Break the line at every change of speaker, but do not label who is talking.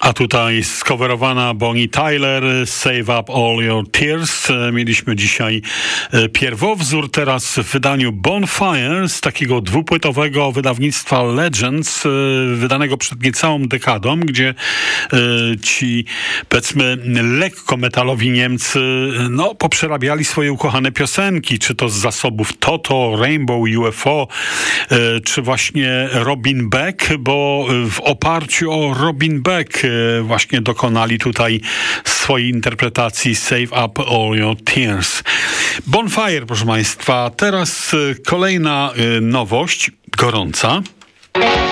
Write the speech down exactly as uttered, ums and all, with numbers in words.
A tutaj skowerowana Bonnie Tyler, Save Up All Your Tears. Mieliśmy dzisiaj pierwowzór, teraz w wydaniu Bonfire z takiego dwupłytowego wydawnictwa Legends, wydanego przed niecałą dekadą, gdzie ci, powiedzmy, lekko metalowi Niemcy no, poprzerabiali swoje ukochane piosenki, czy to z zasobów Toto, Rainbow, U F O, czy właśnie Robin Beck, bo w oparciu o Robin Beck właśnie dokonali tutaj swojej interpretacji Save Up All Your Tears. Bonfire, proszę Państwa. Teraz kolejna nowość, gorąca.